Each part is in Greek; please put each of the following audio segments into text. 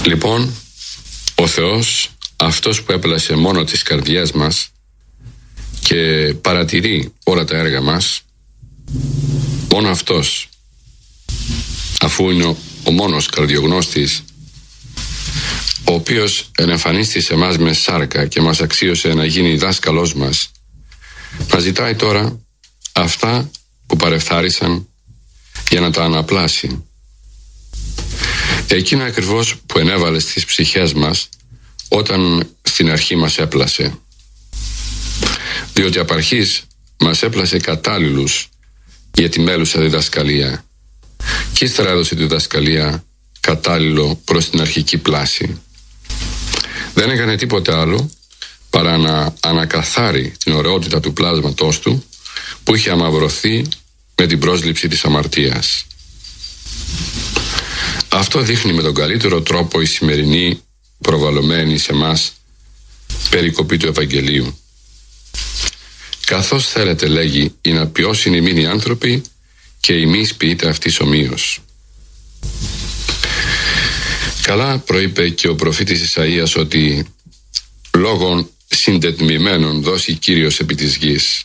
Λοιπόν, ο Θεός, αυτός που έπλασε μόνο τις καρδιές μας και παρατηρεί όλα τα έργα μας, μόνο αυτός, αφού είναι ο μόνος καρδιογνώστης, ο οποίος ενεμφανίστηκε σε εμάς με σάρκα και μας αξίωσε να γίνει δάσκαλός μας, μας ζητάει τώρα αυτά που παρεφθάρισαν για να τα αναπλάσει. Εκείνα ακριβώς που ενέβαλε στις ψυχές μας όταν στην αρχή μας έπλασε. Διότι απ' αρχής μας έπλασε κατάλληλους για τη μέλουσα διδασκαλία και ύστερα έδωσε τη διδασκαλία κατάλληλο προς την αρχική πλάση. Δεν έκανε τίποτε άλλο παρά να ανακαθάρει την ωραιότητα του πλάσματός του που είχε αμαυρωθεί με την πρόσληψη της αμαρτίας. Αυτό δείχνει με τον καλύτερο τρόπο η σημερινή προβαλλωμένη σε μας περικοπή του Ευαγγελίου. Καθώς θέλετε, λέγει, είναι απειώσιν ημίν οι άνθρωποι και ημείς ποιείται αυτής ομοίως. Καλά προείπε και ο προφήτης Ισαΐας ότι λόγων συντετμημένων δώσει Κύριος επί της γης.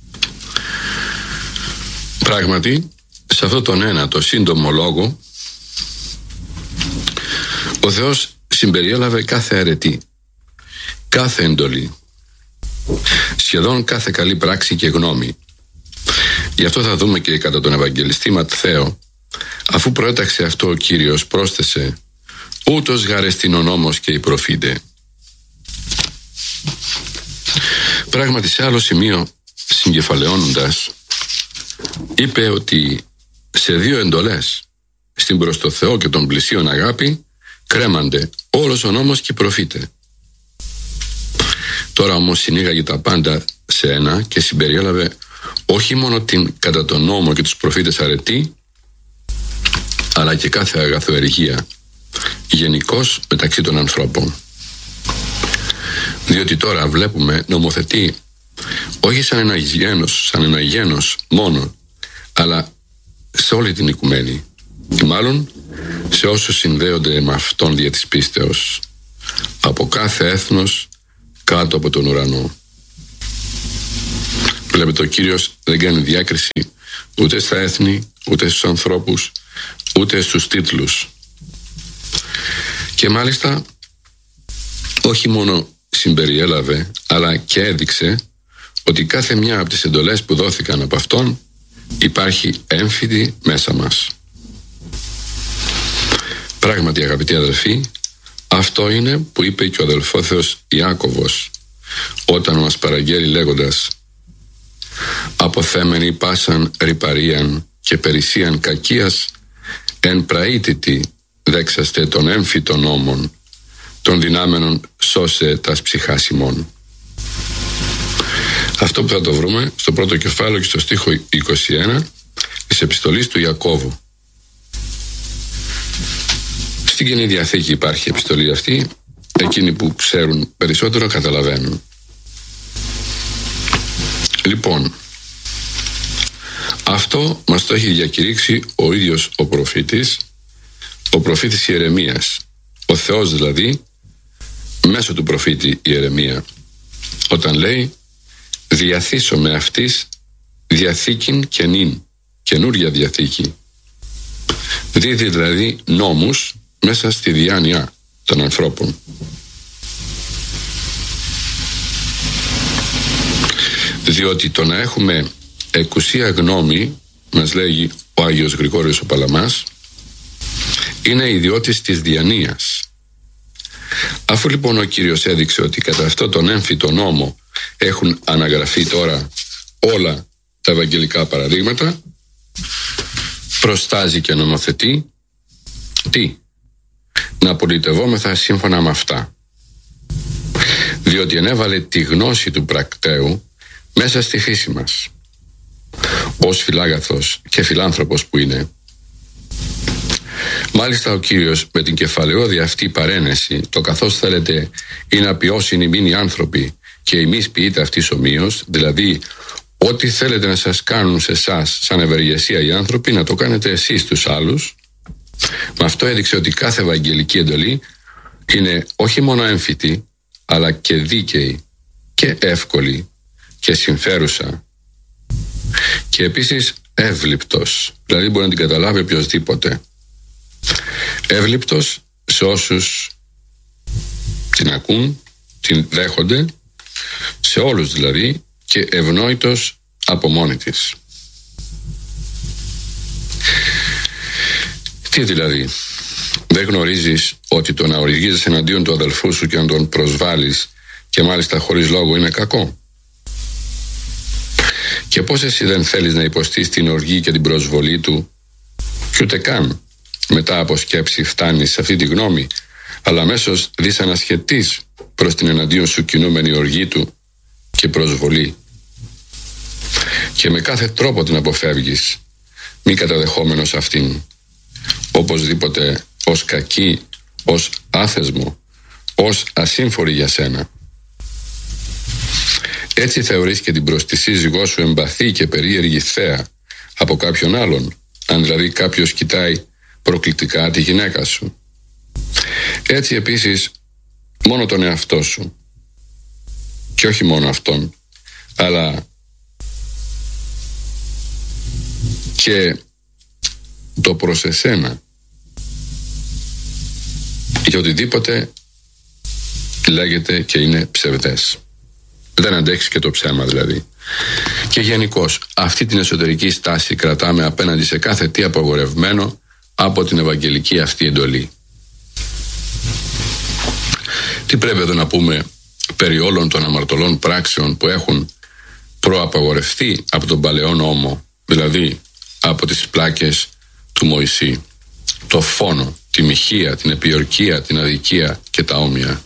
Πράγματι, σε αυτό τον ένα το σύντομο λόγο, ο Θεός συμπεριέλαβε κάθε αιρετή, κάθε εντολή, σχεδόν κάθε καλή πράξη και γνώμη. Γι' αυτό θα δούμε και κατά τον Ευαγγελιστή Ματθαίο, αφού προέταξε αυτό ο Κύριος, πρόσθεσε «Ούτως γαρεστήν ο νόμος και οι προφήτε». Πράγματι, σε άλλο σημείο, συγκεφαλαιώνοντας, είπε ότι σε δύο εντολές, στην προς το Θεό και τον πλησίον αγάπη, κρέμανται όλος ο νόμος και οι προφήτε. Τώρα όμως συνήγαγε τα πάντα σε ένα και συμπεριέλαβε όχι μόνο την κατά τον νόμο και τους προφήτες αρετή, αλλά και κάθε αγαθοεργία γενικώς μεταξύ των ανθρώπων. Διότι τώρα βλέπουμε νομοθετεί όχι σαν ένα γένος μόνο, αλλά σε όλη την οικουμένη και μάλλον σε όσους συνδέονται με αυτόν δια της πίστεως, από κάθε έθνος κάτω από τον ουρανό. Βλέπετε, ο Κύριος δεν κάνει διάκριση ούτε στα έθνη, ούτε στους ανθρώπους, ούτε στους τίτλους. Και μάλιστα όχι μόνο συμπεριέλαβε, αλλά και έδειξε ότι κάθε μια από τις εντολές που δόθηκαν από Αυτόν υπάρχει έμφυτη μέσα μας. Πράγματι, αγαπητοί αδελφοί, αυτό είναι που είπε και ο αδελφόθεος Ιάκωβος όταν μας παραγγέλει λέγοντας «Αποθέμενοι πάσαν ρυπαρίαν και περισσίαν κακίας εν πραήτητη δέξαστε των έμφυτων νόμων των δυνάμενων σώσε τας ψυχάς ημών». Αυτό που θα το βρούμε στο πρώτο κεφάλαιο και στο στίχο 21 της επιστολής του Ιακώβου. Στην Καινή Διαθήκη υπάρχει η επιστολή αυτή, εκείνοι που ξέρουν περισσότερο καταλαβαίνουν. Λοιπόν, αυτό μας το έχει διακηρύξει ο ίδιος ο προφήτης Ιερεμίας, ο Θεός δηλαδή, μέσω του προφήτη Ιερεμία, όταν λέει «Διαθήσω με αυτής διαθήκην καινήν», καινούρια διαθήκη. Δίδει δηλαδή νόμους μέσα στη διάνοια των ανθρώπων. Διότι το να έχουμε εκουσία γνώμη, μας λέγει ο Άγιος Γρηγόριος ο Παλαμάς, είναι ιδιώτης της διανοίας. Αφού λοιπόν ο Κύριος έδειξε ότι κατά αυτό τον έμφυτο νόμο έχουν αναγραφεί τώρα όλα τα ευαγγελικά παραδείγματα, προστάζει και νομοθετεί τι? Να πολιτευόμεθα σύμφωνα με αυτά. Διότι ενέβαλε τη γνώση του πρακτέου μέσα στη φύση μας, ως φιλάγαθος και φιλάνθρωπος που είναι. Μάλιστα ο Κύριος με την κεφαλαιώδη αυτή παρένεση, το καθώς θέλετε είναι απειώσιν ημίν οι άνθρωποι και εμείς ποιείται αυτής ομοίως, δηλαδή ό,τι θέλετε να σας κάνουν σε εσάς σαν ευεργεσία οι άνθρωποι, να το κάνετε εσείς τους άλλους. Με αυτό έδειξε ότι κάθε ευαγγελική εντολή είναι όχι μόνο έμφυτη, αλλά και δίκαιη και εύκολη και συμφέρουσα και επίσης εύληπτος, δηλαδή μπορεί να την καταλάβει οποιοσδήποτε. Εύληπτος σε όσους την ακούν, την δέχονται, σε όλους δηλαδή, και ευνόητος από μόνη της. Τι δηλαδή, δεν γνωρίζεις ότι το να οργίζεσαι εναντίον του αδελφού σου και να τον προσβάλλεις και μάλιστα χωρίς λόγο είναι κακό? Και πώς εσύ δεν θέλεις να υποστείς την οργή και την προσβολή του, και ούτε καν μετά από σκέψη φτάνεις σε αυτή τη γνώμη, αλλά αμέσως δυσανασχετείς προς την εναντίον σου κινούμενη οργή του και προσβολή, και με κάθε τρόπο την αποφεύγεις, μη καταδεχόμενος αυτήν οπωσδήποτε ως κακή, ως άθεσμο, ως ασύμφορη για σένα. Έτσι θεωρείς και την προς τη σύζυγό σου εμπαθή και περίεργη θέα από κάποιον άλλον, αν δηλαδή κάποιος κοιτάει προκλητικά τη γυναίκα σου. Έτσι επίσης μόνο τον εαυτό σου, και όχι μόνο αυτόν, αλλά και το προς εσένα, για οτιδήποτε λέγεται και είναι ψευδές. Δεν αντέχεις και το ψέμα δηλαδή. Και γενικώς αυτή την εσωτερική στάση κρατάμε απέναντι σε κάθε τι απαγορευμένο από την Ευαγγελική αυτή εντολή. Τι πρέπει εδώ να πούμε περί όλων των αμαρτωλών πράξεων που έχουν προαπαγορευτεί από τον Παλαιό Νόμο, δηλαδή από τις πλάκες του Μωυσή, το φόνο, τη μοιχεία, την επιορκία, την αδικία και τα όμοια.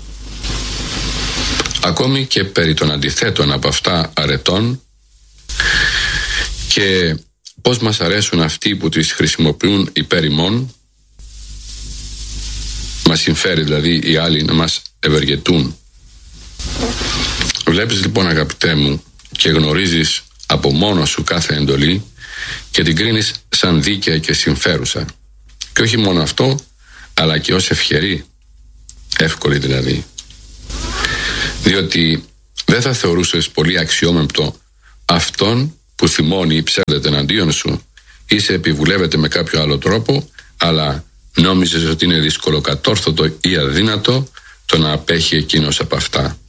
Ακόμη και περί των αντιθέτων από αυτά αρετών, και πώς μας αρέσουν αυτοί που τις χρησιμοποιούν υπέρ ημών, μας συμφέρει δηλαδή οι άλλοι να μας ευεργετούν. Βλέπεις λοιπόν, αγαπητέ μου, και γνωρίζεις από μόνος σου κάθε εντολή και την κρίνεις σαν δίκαια και συμφέρουσα, και όχι μόνο αυτό, αλλά και ως ευχερή, εύκολη δηλαδή, διότι δεν θα θεωρούσες πολύ αξιόμεμπτο αυτόν που θυμώνει ή ψεύδεται εναντίον σου ή σε επιβουλεύεται με κάποιο άλλο τρόπο, αλλά νόμιζες ότι είναι δύσκολο, κατόρθωτο ή αδύνατο το να απέχει εκείνος από αυτά.